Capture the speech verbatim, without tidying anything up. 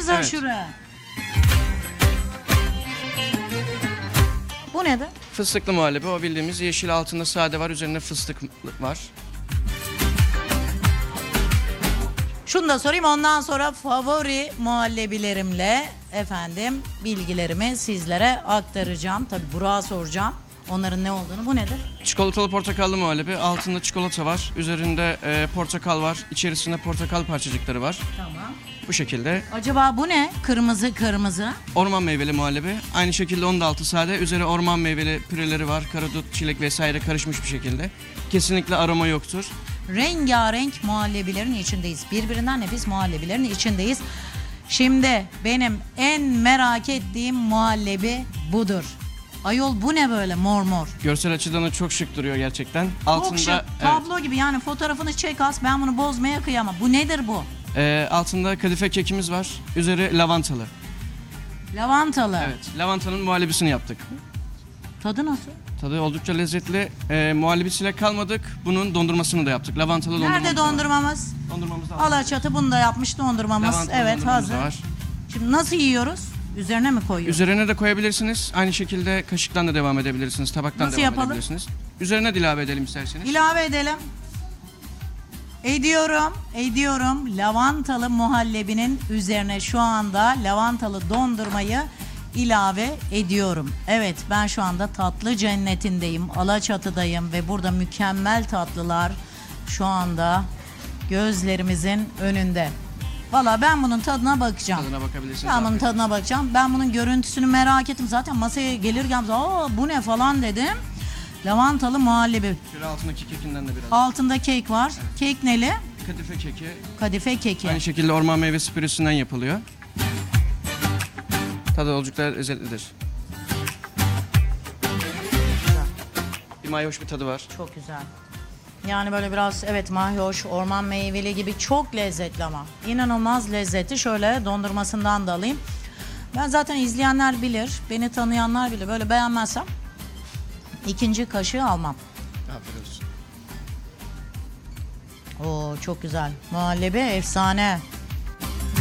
mi sen Evet. şuraya? Bu nedir? Fıstıklı muhallebi, o bildiğimiz yeşil, altında sade var, üzerinde fıstık var. Şunu da sorayım, ondan sonra favori muhallebilerimle efendim bilgilerimi sizlere aktaracağım. Tabii Burak'a soracağım onların ne olduğunu. Bu nedir? Çikolatalı portakallı muhallebi, altında çikolata var, üzerinde e, portakal var, içerisinde portakal parçacıkları var. Tamam. Bu şekilde. Acaba bu ne? Kırmızı kırmızı. Orman meyveli muhallebi, aynı şekilde onun da altı sade, üzeri orman meyveli püreleri var, karadut, çilek vesaire karışmış bir şekilde. Kesinlikle aroma yoktur. Rengarenk muhallebilerin içindeyiz. Birbirinden nefis muhallebilerin içindeyiz. Şimdi benim en merak ettiğim muhallebi budur. Ayol bu ne böyle mor mor? Görsel açıdan da çok şık duruyor gerçekten. Çok Altında şık, evet, tablo gibi, yani fotoğrafını çek as, ben bunu bozmaya kıyamam. Bu nedir bu? e, altında kadife kekimiz var, üzeri lavantalı. Lavantalı. Evet, lavantanın muhallebisini yaptık. Tadı nasıl? Tadı oldukça lezzetli. E, muhallebisiyle kalmadık. Bunun dondurmasını da yaptık. Lavantalı dondurmamız Nerede da var. dondurmamız? Dondurmamız da var. Alaçatı bunu da yapmış dondurmamız. Lavantalı Evet, dondurmamız hazır. da var. Şimdi nasıl yiyoruz? Üzerine mi koyuyoruz? Üzerine de koyabilirsiniz. Aynı şekilde kaşıktan da devam edebilirsiniz. Tabaktan Nasıl devam yapalım? edebilirsiniz. Üzerine de ilave edelim isterseniz. İlave edelim. Ediyorum, ediyorum. Lavantalı muhallebinin üzerine şu anda lavantalı dondurmayı ilave ediyorum. Evet, ben şu anda tatlı cennetindeyim. Alaçatı'dayım ve burada mükemmel tatlılar şu anda gözlerimizin önünde. Valla ben bunun tadına bakacağım. Tadına bakabilirsiniz. Ben bunun Afiyet tadına bakacağım. Ben bunun görüntüsünü merak ettim. Zaten masaya gelir gelmez aa bu ne falan dedim. Lavantalı muhallebi. Şöyle altındaki kekinden de biraz. Altında kek var. Kek neli? Kadife keki. Kadife keki. Aynı şekilde orman meyvesi püresinden yapılıyor. Tadı oldukça lezzetlidir. Bir mayhoş bir tadı var. Çok güzel. Yani böyle biraz evet mahyoş, orman meyveli gibi çok lezzetli ama. İnanılmaz lezzetli. Şöyle dondurmasından da alayım. Ben zaten izleyenler bilir, beni tanıyanlar bilir. Böyle beğenmezsem ikinci kaşığı almam. Afiyet olsun. Oo çok güzel. Muhallebi efsane.